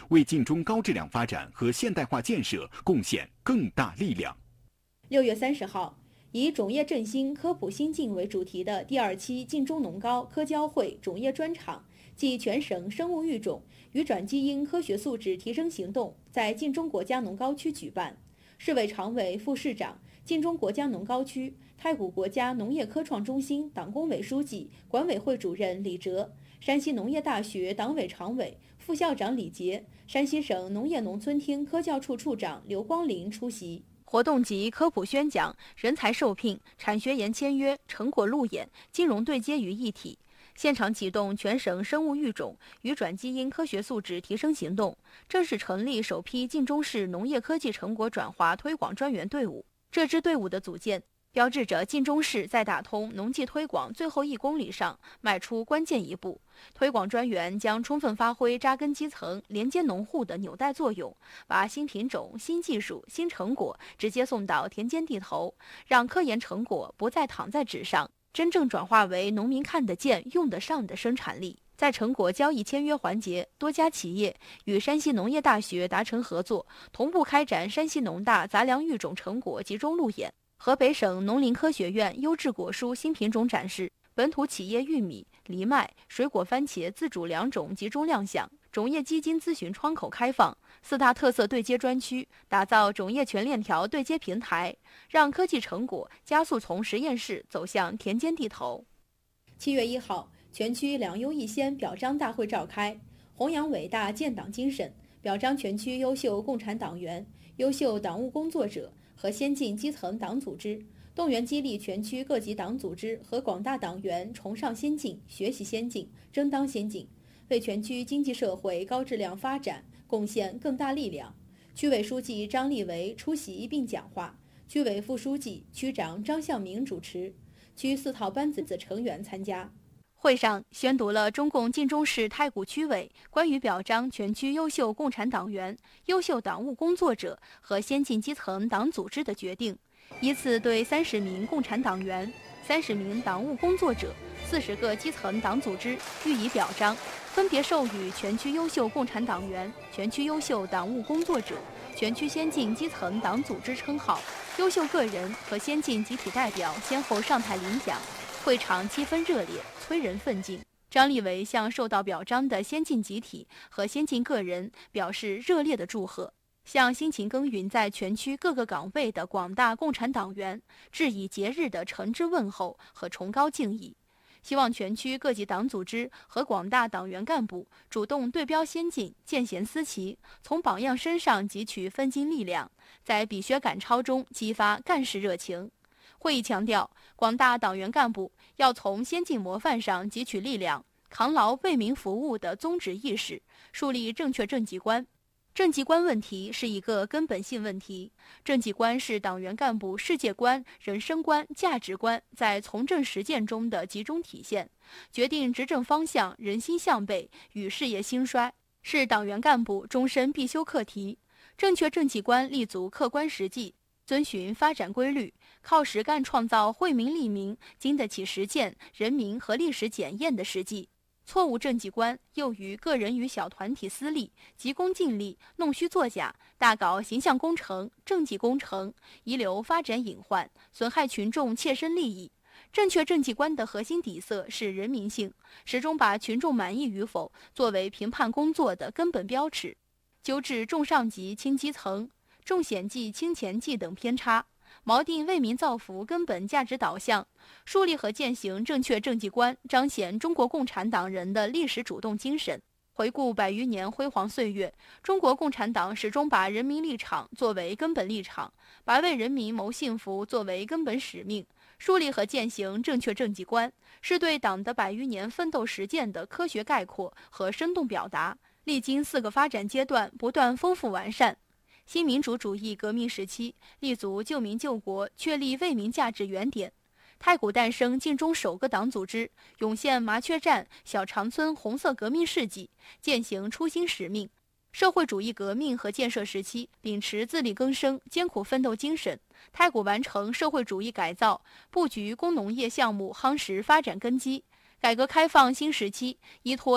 为晋中高质量发展和现代化建设贡献更大力量。 6月30号，以种业振兴、科普新进为主题的第2期晋中农高科交会种业专场暨全省生物育种与转基因科学素质提升行动在晋中国家农高区举办。市委常委、副市长、晋中国家农高区太谷国家农业科创中心党工委书记、管委会主任李哲，山西农业大学党委常委、副校长李杰，山西省农业农村厅科教处处长刘光林出席。活动集科普宣讲、人才受聘、产学研签约、成果路演、金融对接于一体。现场启动全省生物育种与转基因科学素质提升行动，正式成立首批晋中市农业科技成果转化推广专员队伍。这支队伍的组建，标志着晋中市在打通农技推广最后1公里上迈出关键一步。推广专员将充分发挥扎根基层、连接农户的纽带作用，把新品种、新技术、新成果直接送到田间地头，让科研成果不再躺在纸上，真正转化为农民看得见、用得上的生产力。在成果交易签约环节，多家企业与山西农业大学达成合作，同步开展山西农大杂粮育种成果集中路演。河北省农林科学院优质果蔬新品种展示，本土企业玉米、藜麦、水果番茄自主良种集中亮相，种业基金咨询窗口开放，4大特色对接专区，打造种业全链条对接平台，让科技成果加速从实验室走向田间地头。7月1号，全区2优1先表彰大会召开，弘扬伟大建党精神，表彰全区优秀共产党员、优秀党务工作者和先进基层党组织，动员激励全区各级党组织和广大党员崇尚先进、学习先进、争当先进，为全区经济社会高质量发展贡献更大力量。区委书记张立维出席并讲话，区委副书记、区长张向明主持，区4套班子成员参加。会上宣读了中共晋中市太谷区委关于表彰全区优秀共产党员、优秀党务工作者和先进基层党组织的决定，依次对30名共产党员、30名党务工作者、40个基层党组织予以表彰，分别授予全区优秀共产党员、全区优秀党务工作者、全区先进基层党组织称号，优秀个人和先进集体代表先后上台领奖。会场气氛热烈，催人奋进。张立维向受到表彰的先进集体和先进个人表示热烈的祝贺，向辛勤耕耘在全区各个岗位的广大共产党员致以节日的诚挚问候和崇高敬意。希望全区各级党组织和广大党员干部主动对标先进，见贤思齐，从榜样身上汲取奋进力量，在比学赶超中激发干事热情。会议强调，广大党员干部要从先进模范上汲取力量，扛牢为民服务的宗旨意识，树立正确政绩观。政绩观问题是一个根本性问题，政绩观是党员干部世界观、人生观、价值观在从政实践中的集中体现，决定执政方向、人心向背与事业兴衰，是党员干部终身必修课题。正确政绩观立足客观实际，遵循发展规律，靠实干创造惠民利民、经得起实践、人民和历史检验的实际。错误政绩观囿于个人与小团体私利，急功近利，弄虚作假，大搞形象工程、政绩工程，遗留发展隐患，损害群众切身利益。正确政绩观的核心底色是人民性，始终把群众满意与否作为评判工作的根本标尺，纠治重上级轻基层、重显绩轻前绩等偏差，锚定为民造福根本价值导向，树立和践行正确政绩观，彰显中国共产党人的历史主动精神。回顾100余年辉煌岁月，中国共产党始终把人民立场作为根本立场，把为人民谋幸福作为根本使命。树立和践行正确政绩观，是对党的100余年奋斗实践的科学概括和生动表达，历经4个发展阶段，不断丰富完善。新民主主义革命时期，立足救民救国，确立为民价值原点。太谷诞生晋中首个党组织，涌现麻雀站、小长村红色革命事迹，践行初心使命。社会主义革命和建设时期，秉持自力更生、艰苦奋斗精神，太谷完成社会主义改造，布局工农业项目夯实发展根基。改革开放新时期，依托